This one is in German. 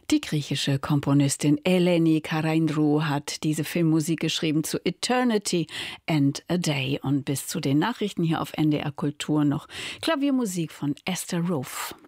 Die griechische Komponistin Eleni Karaindrou hat diese Filmmusik geschrieben zu Eternity and a Day. Und bis zu den Nachrichten hier auf NDR Kultur noch Klaviermusik von Esther Roof.